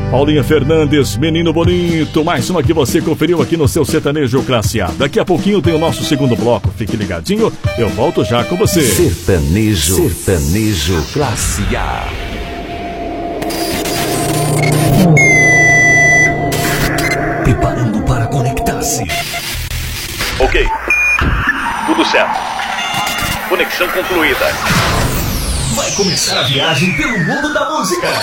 Paulinha Fernandes, Menino Bonito, mais uma que você conferiu aqui no seu Sertanejo Classe A. Daqui a pouquinho tem o nosso segundo bloco, fique ligadinho, eu volto já com você. Sertanejo Classe A. Preparando para conectar-se. Ok, tudo certo. Conexão concluída. Vai começar a viagem pelo mundo da música.